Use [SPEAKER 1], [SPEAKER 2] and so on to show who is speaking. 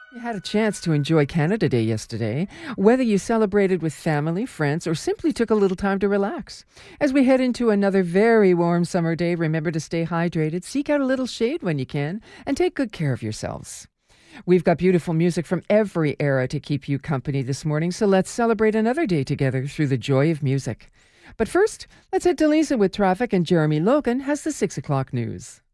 [SPEAKER 1] You had a chance to enjoy Canada Day yesterday, whether you celebrated with family, friends, or simply took a little time to relax. As we head into another very warm summer day, remember to stay hydrated, seek out a little shade when you can, and take good care of yourselves. We've got beautiful music from every era to keep you company this morning, so let's celebrate another day together through the joy of music. But first, let's head to Lisa with traffic, and Jeremy Logan has the 6 o'clock news.